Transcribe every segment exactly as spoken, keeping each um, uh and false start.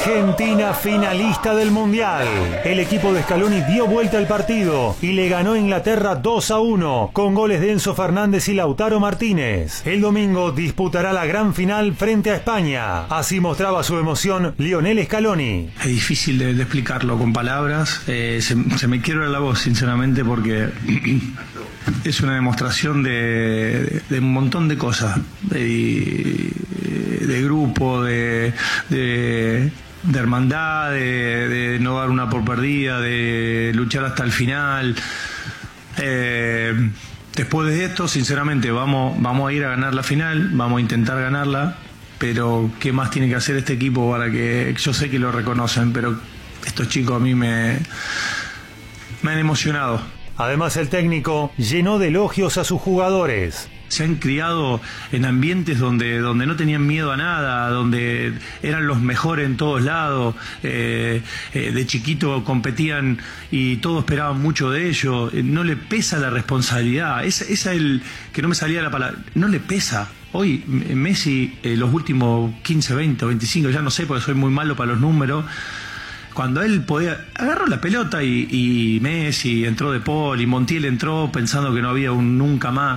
Argentina finalista del Mundial. El equipo de Scaloni dio vuelta al partido y le ganó a Inglaterra dos a uno con goles de Enzo Fernández y Lautaro Martínez. El domingo disputará la gran final frente a España. Así mostraba su emoción Lionel Scaloni. Es difícil de, de explicarlo con palabras. Eh, se, se me quiebra la voz, sinceramente, porque es una demostración de, de un montón de cosas. De, de grupo, de, de, de hermandad, de, de no dar una por perdida, de luchar hasta el final. Eh, después de esto, sinceramente, vamos, vamos a ir a ganar la final, vamos a intentar ganarla, pero ¿qué más tiene que hacer este equipo para que, yo sé que lo reconocen, pero estos chicos a mí me, me han emocionado? Además, el técnico llenó de elogios a sus jugadores. Se han criado en ambientes donde, donde no tenían miedo a nada, donde eran los mejores en todos lados, eh, eh, de chiquito competían y todos esperaban mucho de ellos, eh, no le pesa la responsabilidad, esa es el que no me salía la palabra, no le pesa. Hoy Messi, eh, los últimos quince, veinte, veinticinco, ya no sé porque soy muy malo para los números, cuando él podía, agarró la pelota y, y Messi entró de Paul y Montiel entró pensando que no había un nunca más.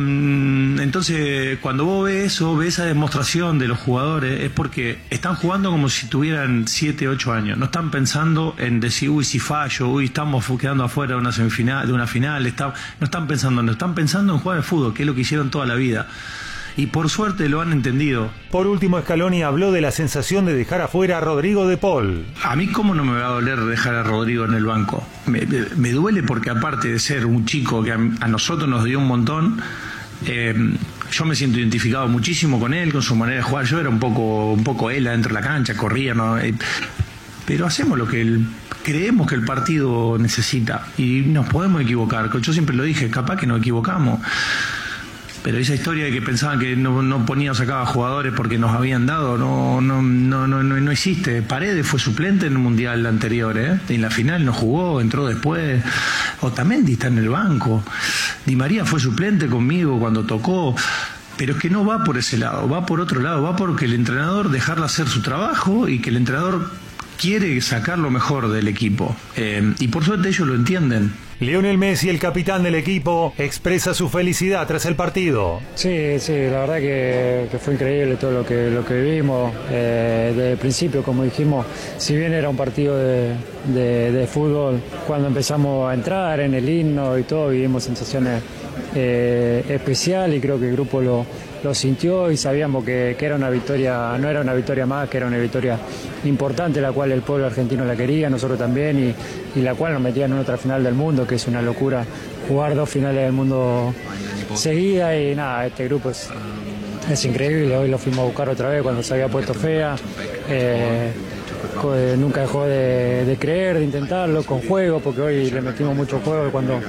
Mm, entonces, cuando vos ves eso, ves esa demostración de los jugadores, es porque están jugando como si tuvieran siete, ocho años. No están pensando en decir, uy, si fallo, uy, estamos quedando afuera de una semifinal, de una final. Está, no están pensando, no están pensando en jugar al fútbol, que es lo que hicieron toda la vida. Y por suerte lo han entendido. Por último, Scaloni habló de la sensación de dejar afuera a Rodrigo de Paul. A mí cómo no me va a doler dejar a Rodrigo en el banco. Me, me, me duele porque aparte de ser un chico que a, a nosotros nos dio un montón, eh, yo me siento identificado muchísimo con él, con su manera de jugar. Yo era un poco, un poco él adentro de la cancha, corría, ¿no? Eh, pero hacemos lo que él... Creemos que el partido necesita y nos podemos equivocar. Yo siempre lo dije, capaz que nos equivocamos. Pero esa historia de que pensaban que no, no ponía o sacaba jugadores porque nos habían dado, no, no, no, no, no, no existe. Paredes fue suplente en el Mundial anterior, ¿eh? En la final no jugó, entró después. Otamendi está en el banco. Di María fue suplente conmigo cuando tocó. Pero es que no va por ese lado, va por otro lado, va porque el entrenador dejarle hacer su trabajo y que el entrenador quiere sacar lo mejor del equipo. Eh, y por suerte ellos lo entienden. Lionel Messi, el capitán del equipo, expresa su felicidad tras el partido. Sí, sí, la verdad que, que fue increíble todo lo que, lo que vimos. Eh, desde el principio, como dijimos, si bien era un partido de, de, de fútbol, cuando empezamos a entrar en el himno y todo, vivimos sensaciones eh, especiales y creo que el grupo lo, lo sintió y sabíamos que, que era una victoria, no era una victoria más, que era una victoria importante, la cual el pueblo argentino la quería, nosotros también, y, y la cual nos metía en otra final del mundo, que es una locura jugar dos finales del mundo seguidas. Y nada, este grupo es, es increíble. Hoy lo fuimos a buscar otra vez cuando se había puesto fea. Eh, nunca dejó de, de creer, de intentarlo con juego, porque hoy le metimos mucho juego cuando,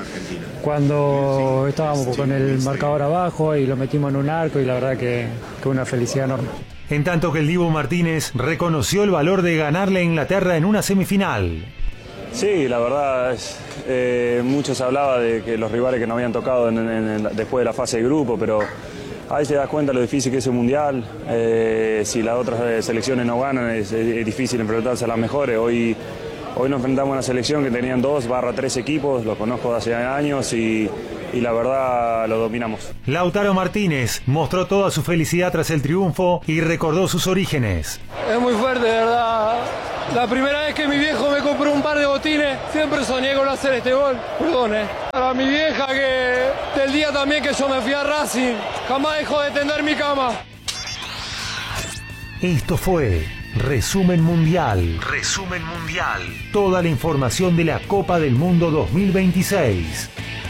cuando estábamos con el marcador abajo y lo metimos en un arco, y la verdad que, que una felicidad enorme. En tanto que el Dibu Martínez reconoció el valor de ganarle a Inglaterra en una semifinal. Sí, la verdad, es, eh, mucho se hablaba de que los rivales que nos habían tocado en, en, en, después de la fase de grupo, pero ahí te das cuenta lo difícil que es el Mundial. Eh, si las otras selecciones no ganan, es, es difícil enfrentarse a las mejores. Hoy, hoy nos enfrentamos a una selección que tenían dos barra tres equipos, los conozco de hace años y, y la verdad lo dominamos. Lautaro Martínez mostró toda su felicidad tras el triunfo y recordó sus orígenes. Es muy fuerte, de verdad. La primera vez que mi viejo me compró un par de botines, siempre soñé con hacer este gol. Perdón, eh. Para mi vieja, que del día también que yo me fui a Racing, jamás dejó de tender mi cama. Esto fue Resumen Mundial. Resumen Mundial. Toda la información de la Copa del Mundo dos mil veintiséis.